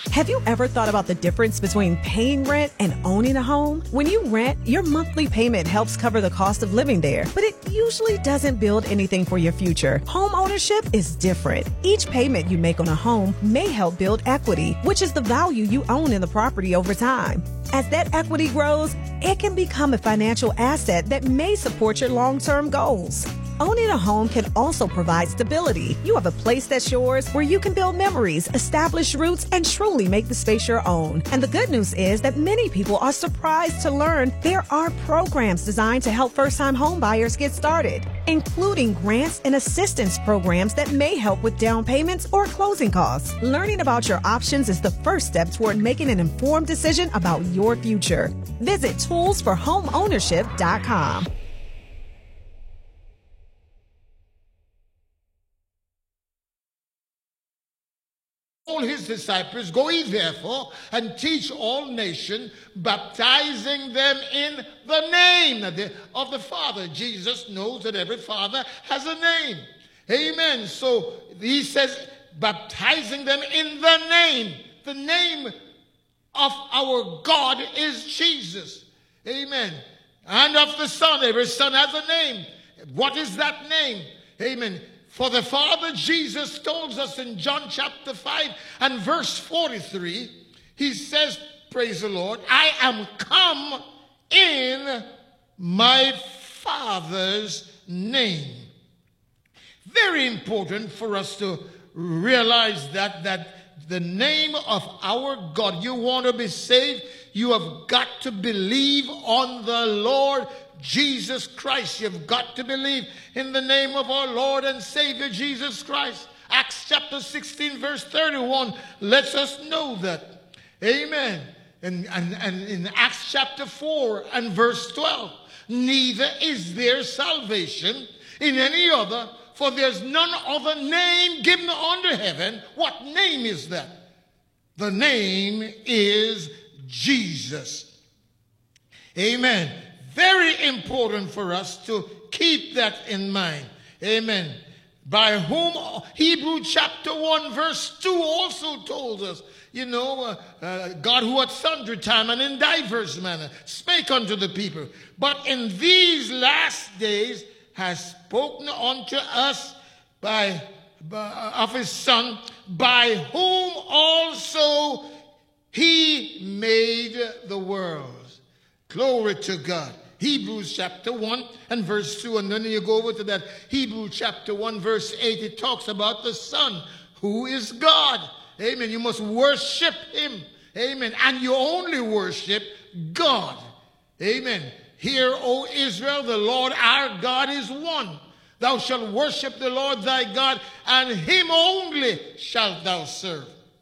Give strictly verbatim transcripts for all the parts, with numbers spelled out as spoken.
Have you ever thought about the difference between paying rent and owning a home? When you rent, your monthly payment helps cover the cost of living there, but it usually doesn't build anything for your future. Home ownership is different. Each payment you make on a home may help build equity, which is the value you own in the property over time. As that equity grows, it can become a financial asset that may support your long-term goals. Owning a home can also provide stability. You have a place that's yours where you can build memories, establish roots, and truly make the space your own. And the good news is that many people are surprised to learn there are programs designed to help first-time home buyers get started, including grants and assistance programs that may help with down payments or closing costs. Learning about your options is the first step toward making an informed decision about your future. Visit tools for home ownership dot com. All his disciples, go ye therefore and teach all nations, baptizing them in the name of the Father. Jesus knows that every father has a name. Amen. So he says, baptizing them in the name. The name of our God is Jesus. Amen. And of the Son. Every son has a name. What is that name? Amen. For the Father, Jesus told us in John chapter five and verse forty-three, he says, praise the Lord, I am come in my Father's name. Very important for us to realize that, that the name of our God, you want to be saved, you have got to believe on the Lord Jesus Christ. You've got to believe in the name of our Lord and Savior Jesus Christ. Acts chapter sixteen verse thirty-one lets us know that. Amen. And, and, and in Acts chapter four and verse twelve, neither is there salvation in any other, for there's none other name given under heaven. What name is that? The name is Jesus. Amen. Very important for us to keep that in mind. Amen. By whom, Hebrews chapter one verse two also told us, you know, uh, uh, God who at sundry time and in diverse manner spake unto the people, but in these last days has spoken unto us by, by of his Son, by whom also he made the world. Glory to God. Hebrews chapter one and verse two. And then you go over to that Hebrews chapter one verse eight. It talks about the Son who is God. Amen. You must worship him. Amen. And you only worship God. Amen. Hear, O Israel, the Lord our God is one. Thou shalt worship the Lord thy God, and him only shalt thou serve.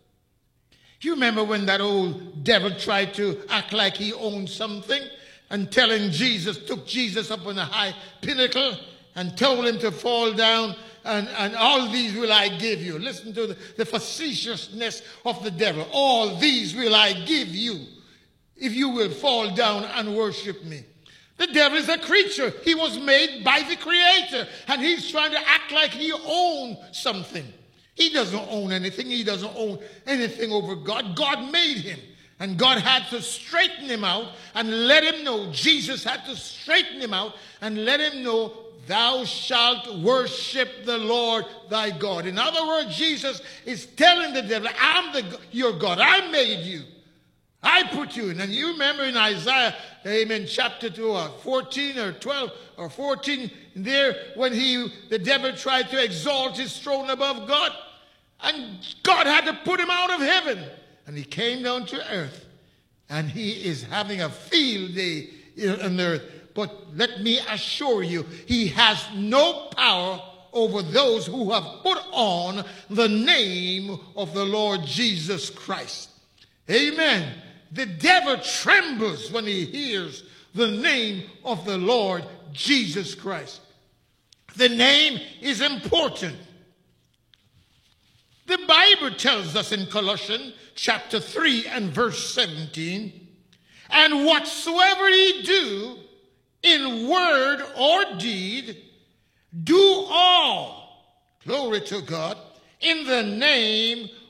You remember when that old devil tried to act like he owned something and telling Jesus, took Jesus up on a high pinnacle and told him to fall down, and, and all these will I give you. Listen to the, the facetiousness of the devil. All these will I give you if you will fall down and worship me. The devil is a creature. He was made by the Creator, and he's trying to act like he owned something. He doesn't own anything. He doesn't own anything over God. God made him. And God had to straighten him out and let him know. Jesus had to straighten him out and let him know, thou shalt worship the Lord thy God. In other words, Jesus is telling the devil, I'm the, your God. I made you. I put you in. And you remember in Isaiah, amen, chapter two, uh, fourteen or twelve or fourteen, there when he, the devil tried to exalt his throne above God. And God had to put him out of heaven. And he came down to earth. And he is having a field day on earth. But let me assure you, he has no power over those who have put on the name of the Lord Jesus Christ. Amen. The devil trembles when he hears the name of the Lord Jesus Christ. The name is important. The Bible tells us in Colossians chapter three and verse seventeen, and whatsoever ye do in word or deed, do all, glory to God, in the name